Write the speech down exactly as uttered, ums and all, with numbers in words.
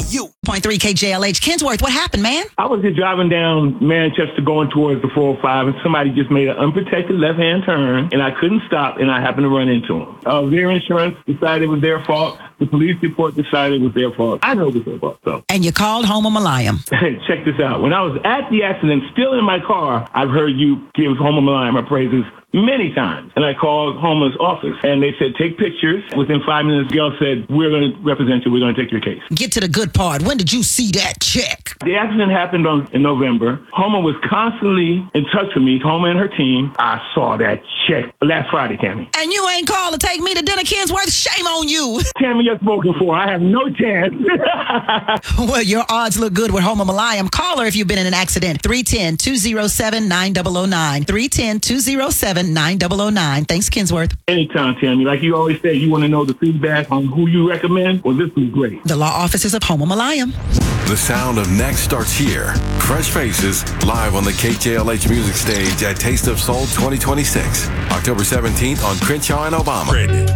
you. point three K J L H. Kinsworth, what happened, man? I was just driving down Manchester going towards the four oh five, and somebody just made an unprotected left-hand turn, and I couldn't stop, and I happened to run into them. Uh, their insurance decided it was their fault. The police report decided it was their fault. I know it was their fault, so. And you called Homer Malayam. Check this out. When I was at the accident, still in my car, I've heard you give Homer Malayam her praises many times. And I called Homer's office, and they said, take pictures. Within five minutes, Gail said, we're going to represent you. We're going to take your case. Get to the good part. When did you see that check? The accident happened on, in November. Homer was constantly in touch with me, Homer and her team. I saw that check last Friday, Tammy. And you ain't called to take me to dinner, Kinsworth? Shame on you. Tammy, you're spoken for. I have no chance. Well, your odds look good with Homer Malayam. Call her if you've been in an accident. three one zero, two zero seven, nine zero zero nine. three one zero, two zero seven, nine zero zero nine. Thanks, Kinsworth. Anytime, Tammy. Like you always say, you want to know the feedback on who you recommend? Well, this was great. The law offices of Homer Malayam. The sound of next starts here. Fresh Faces, live on the K J L H music stage at Taste of Soul twenty twenty-six. October seventeenth on Crenshaw and Obama.